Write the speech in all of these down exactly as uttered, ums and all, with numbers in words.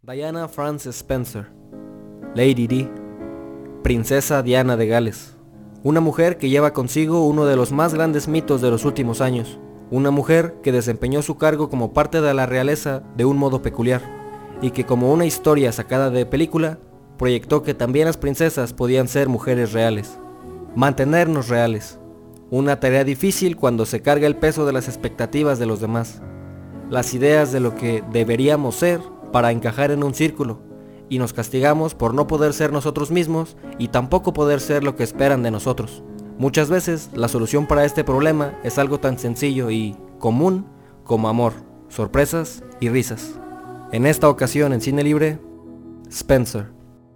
Diana Frances Spencer, Lady Di, Princesa Diana de Gales. Una mujer que lleva consigo uno de los más grandes mitos de los últimos años. Una mujer que desempeñó su cargo como parte de la realeza de un modo peculiar, y que como una historia sacada de película, proyectó que también las princesas podían ser mujeres reales. Mantenernos reales. Una tarea difícil cuando se carga el peso de las expectativas de los demás. Las ideas de lo que deberíamos ser para encajar en un círculo, y nos castigamos por no poder ser nosotros mismos y tampoco poder ser lo que esperan de nosotros. Muchas veces la solución para este problema es algo tan sencillo y común como amor, sorpresas y risas. En esta ocasión en Cine Libre, Spencer.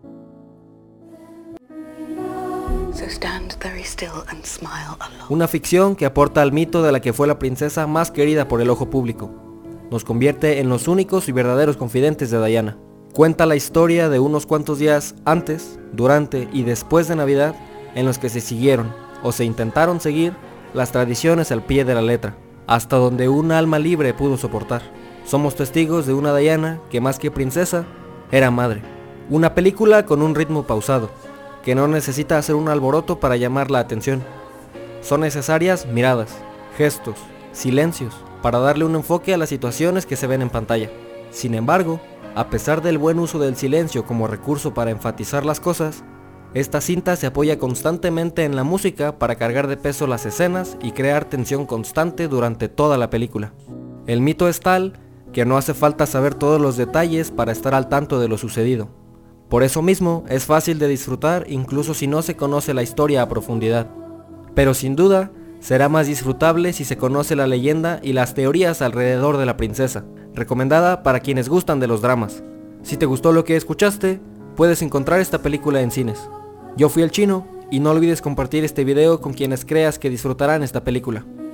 So stand very still and smile alone. Una ficción que aporta al mito de la que fue la princesa más querida por el ojo público. Nos convierte en los únicos y verdaderos confidentes de Diana. Cuenta la historia de unos cuantos días antes, durante y después de Navidad, en los que se siguieron, o se intentaron seguir, las tradiciones al pie de la letra, hasta donde un alma libre pudo soportar. Somos testigos de una Diana que más que princesa, era madre. Una película con un ritmo pausado, que no necesita hacer un alboroto para llamar la atención. Son necesarias miradas, gestos, silencios, para darle un enfoque a las situaciones que se ven en pantalla. Sin embargo, a pesar del buen uso del silencio como recurso para enfatizar las cosas, esta cinta se apoya constantemente en la música para cargar de peso las escenas y crear tensión constante durante toda la película. El mito es tal que no hace falta saber todos los detalles para estar al tanto de lo sucedido. Por eso mismo es fácil de disfrutar incluso si no se conoce la historia a profundidad. Pero sin duda, será más disfrutable si se conoce la leyenda y las teorías alrededor de la princesa, recomendada para quienes gustan de los dramas. Si te gustó lo que escuchaste, puedes encontrar esta película en cines. Yo fui el Chino, y no olvides compartir este video con quienes creas que disfrutarán esta película.